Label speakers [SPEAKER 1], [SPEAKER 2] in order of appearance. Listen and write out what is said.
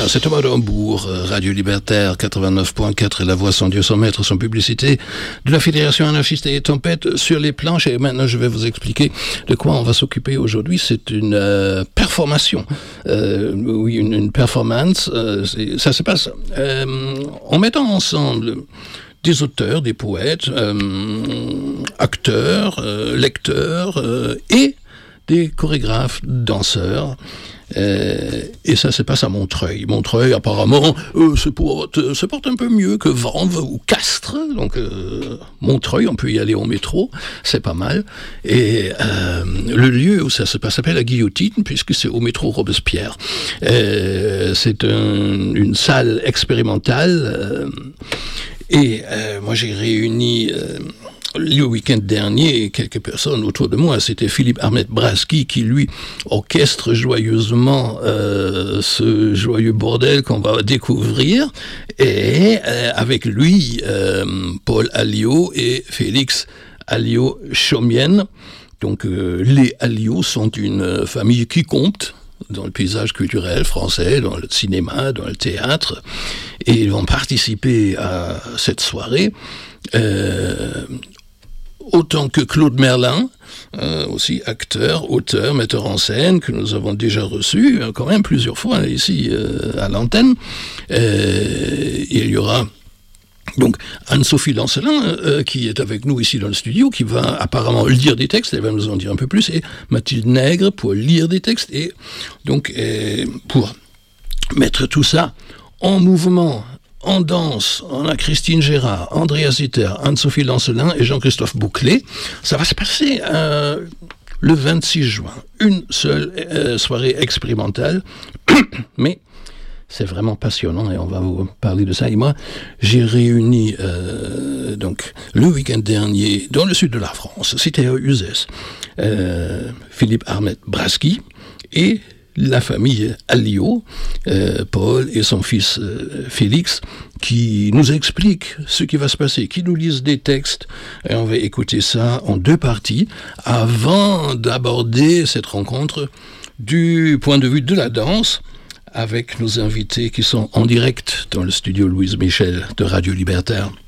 [SPEAKER 1] c'est Thomas d'Hambourg, Radio Libertaire 89.4 et La Voix sans Dieu sans maître, sans publicité de la Fédération anarchiste et tempête sur les planches. Et maintenant, je vais vous expliquer de quoi on va s'occuper aujourd'hui. C'est une performation, oui, une performance. Ça se passe en mettant ensemble des auteurs, des poètes, acteurs, lecteurs et des chorégraphes, danseurs. Et ça se passe à Montreuil. Montreuil, apparemment, se porte un peu mieux que Vanves ou Castres. Donc, Montreuil, on peut y aller au métro, c'est pas mal. Et le lieu où ça se passe s'appelle la Guillotine, puisque c'est au métro Robespierre. C'est une salle expérimentale. Et moi, j'ai réuni le week-end dernier quelques personnes autour de moi. C'était Philippe Ahmed Braski qui, lui, orchestre joyeusement ce joyeux bordel qu'on va découvrir. Et avec lui, Paul Alliot et Félix Alliot-Chaumienne. Donc, les Alliot sont une famille qui compte dans le paysage culturel français, dans le cinéma, dans le théâtre, et ils vont participer à cette soirée, autant que Claude Merlin, aussi acteur, auteur, metteur en scène, que nous avons déjà reçu quand même plusieurs fois ici à l'antenne. Il y aura donc Anne-Sophie Lancelin, qui est avec nous ici dans le studio, qui va apparemment lire des textes, elle va nous en dire un peu plus, et Mathilde Nègre pour lire des textes, et donc pour mettre tout ça en mouvement, en danse, on a Christine Gérard, Andrea Zitter, Anne-Sophie Lancelin et Jean-Christophe Bouclé. Ça va se passer le 26 juin, une seule soirée expérimentale, mais c'est vraiment passionnant et on va vous parler de ça. Et moi, j'ai réuni donc le week-end dernier dans le sud de la France, c'était à Uzès, Philippe Ahmed Braski et la famille Alliot, Paul et son fils Félix, qui nous expliquent ce qui va se passer, qui nous lisent des textes. Et on va écouter ça en deux parties avant d'aborder cette rencontre du point de vue de la danse, avec nos invités qui sont en direct dans le studio Louise Michel de Radio Libertaire.